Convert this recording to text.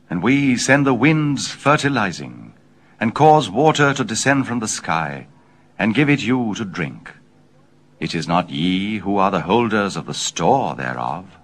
And we send the winds fertilizing, and cause water to descend from the sky, and give it you to drink. It is not ye who are the holders of the store thereof.